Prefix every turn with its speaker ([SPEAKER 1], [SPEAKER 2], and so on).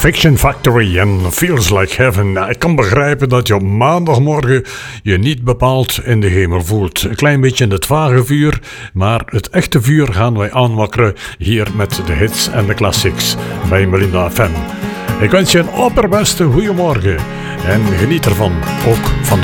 [SPEAKER 1] Fiction Factory en Feels Like Heaven. Ik kan begrijpen dat je op maandagmorgen je niet bepaald in de hemel voelt. Een klein beetje in het vage vuur, maar het echte vuur gaan wij aanwakkeren hier met de hits en de classics bij Melinda FM. Ik wens je een opperbeste goeiemorgen en geniet ervan, ook van de